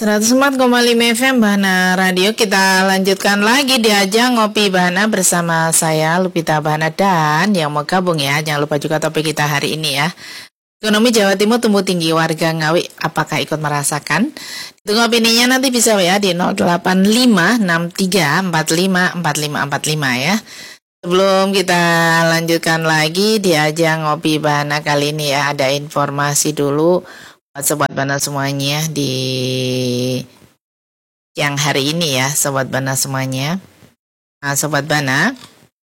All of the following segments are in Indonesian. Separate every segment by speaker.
Speaker 1: 104,5 FM Bahana Radio. Kita lanjutkan lagi di ajang Ngopi Bahana bersama saya Lupita Bahana, dan yang mau gabung ya, jangan lupa juga topik kita hari ini ya. Ekonomi Jawa Timur tumbuh tinggi, warga Ngawi apakah ikut merasakan? Tunggu opininya nanti bisa ya di 08563454545 ya. Sebelum kita lanjutkan lagi di ajang Ngopi Bahana kali ini ya, ada informasi dulu buat Sobat Bana semuanya di yang hari ini ya, Sobat Bana semuanya. Nah, Sobat Bana,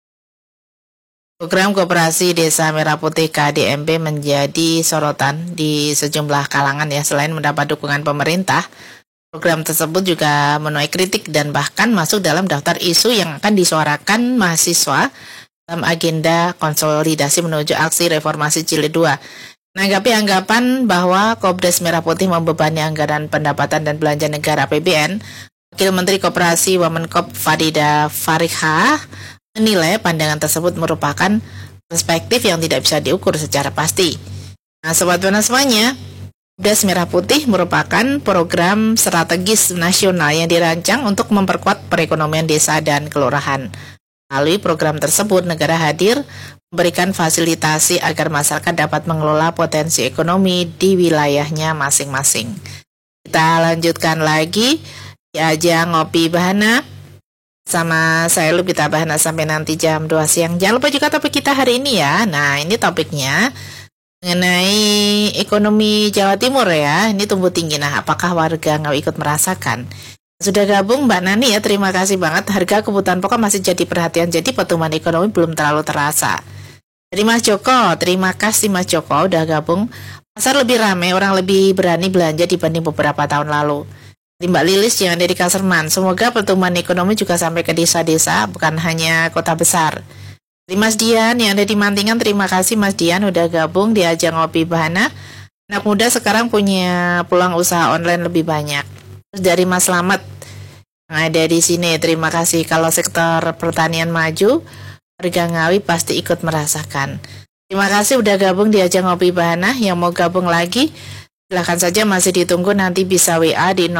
Speaker 1: program Koperasi Desa Merah Putih KDMP menjadi sorotan di sejumlah kalangan ya. Selain mendapat dukungan pemerintah, program tersebut juga menuai kritik dan bahkan masuk dalam daftar isu yang akan disuarakan mahasiswa dalam agenda konsolidasi menuju aksi reformasi Jilid 2. Menanggapi anggapan bahwa Kopdres Merah Putih membebani anggaran pendapatan dan belanja negara APBN, Wakil Menteri Koperasi Wamenkop Fadida Farihah menilai pandangan tersebut merupakan perspektif yang tidak bisa diukur secara pasti. Nah, Sobat Bana semuanya, Kopdres Merah Putih merupakan program strategis nasional yang dirancang untuk memperkuat perekonomian desa dan kelurahan. Melalui program tersebut, negara hadir memberikan fasilitasi agar masyarakat dapat mengelola potensi ekonomi di wilayahnya masing-masing. Kita lanjutkan lagi di ajang Ngopi Bahana sama saya Lupita Bahana sampai nanti jam 2 siang. Jangan lupa juga topik kita hari ini ya. Nah, ini topiknya mengenai ekonomi Jawa Timur ya. Ini tumbuh tinggi. Nah, apakah warga Ngawi ikut merasakan? Sudah gabung Mbak Nani ya, terima kasih banget. Harga kebutuhan pokok masih jadi perhatian, jadi pertumbuhan ekonomi belum terlalu terasa. Dari Mas Joko, terima kasih Mas Joko udah gabung. Pasar lebih ramai, orang lebih berani belanja dibanding beberapa tahun lalu. Dari Mbak Lilis yang ada di Kaserman, semoga pertumbuhan ekonomi juga sampai ke desa-desa, bukan hanya kota besar. Dari Mas Dian yang ada di Mantingan, terima kasih Mas Dian udah gabung di ajang Ngopi Bahana. Anak muda sekarang punya peluang usaha online lebih banyak. Terus dari Mas Slamet yang ada di sini, terima kasih. Kalau sektor pertanian maju, warga Ngawi pasti ikut merasakan. Terima kasih udah gabung di ajang Ngopi Bahana. Yang mau gabung lagi, silahkan saja, masih ditunggu. Nanti bisa WA di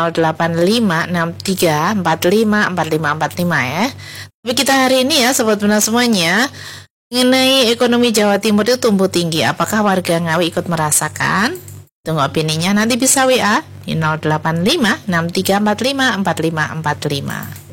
Speaker 1: 08563454545 ya. Tapi kita hari ini ya Sobat Bana semuanya, mengenai ekonomi Jawa Timur itu tumbuh tinggi, apakah warga Ngawi ikut merasakan? Tunggu opininya, nanti bisa WA di 08563454545.